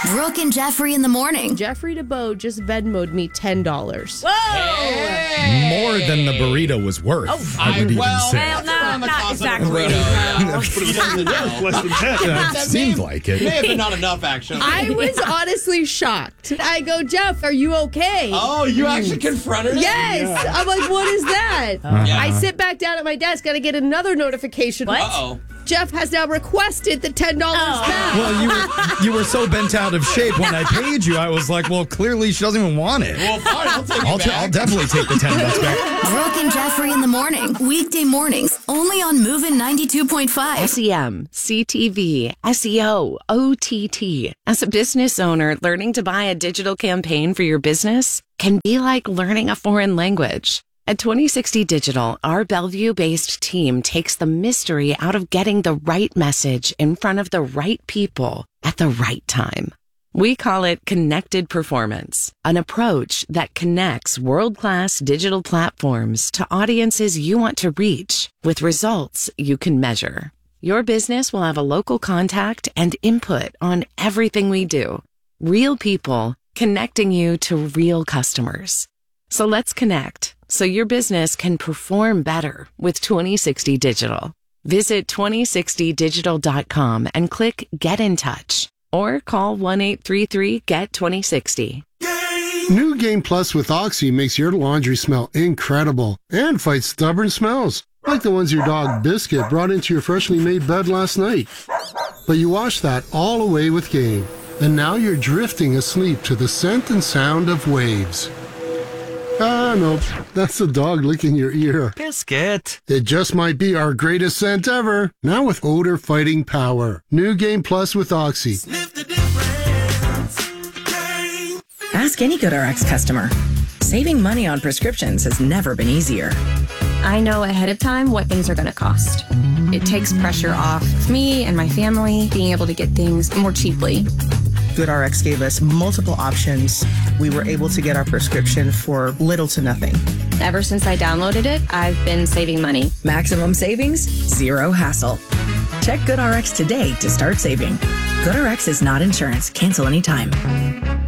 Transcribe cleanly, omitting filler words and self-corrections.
Brooke and Jeffrey in the morning. Jeffrey DeBoe just Venmo'd me $10. Whoa! Hey. More than the burrito was worth. I would even say. Well, not exactly. Less than 10. It seemed like it. May have been not enough, actually. I was honestly shocked. I go, Jeff, are you okay? Oh, you actually confronted it? Yes. Yeah. I'm like, what is that? Yeah. I sit back down at my desk and I get another notification. What? Uh-oh. Jeff has now requested the $10 back. Well, you were so bent out of shape when I paid you. I was like, well, clearly she doesn't even want it. Well, fine, I'll take it back. I'll definitely take the $10 back. Brooke and Jeffrey in the morning. Weekday mornings. Only on Movin' 92.5. SEM, CTV, SEO, OTT. As a business owner, learning to buy a digital campaign for your business can be like learning a foreign language. At 2060 Digital, our Bellevue-based team takes the mystery out of getting the right message in front of the right people at the right time. We call it Connected Performance, an approach that connects world-class digital platforms to audiences you want to reach with results you can measure. Your business will have a local contact and input on everything we do. Real people connecting you to real customers. So let's connect so your business can perform better with 2060 Digital. Visit 2060digital.com and click Get in Touch or call 1-833-GET-2060. New Game Plus with Oxy makes your laundry smell incredible and fights stubborn smells, like the ones your dog Biscuit brought into your freshly made bed last night. But you washed that all away with Game, and now you're drifting asleep to the scent and sound of waves. Ah, nope. That's the dog licking your ear. Biscuit. It just might be our greatest scent ever. Now with odor fighting power. New Game Plus with Oxy. Sniff the difference. Ask any GoodRx customer. Saving money on prescriptions has never been easier. I know ahead of time what things are going to cost. It takes pressure off me and my family being able to get things more cheaply. GoodRx gave us multiple options. We were able to get our prescription for little to nothing. Ever since I downloaded it, I've been saving money. Maximum savings, zero hassle. Check GoodRx today to start saving. GoodRx is not insurance. Cancel anytime.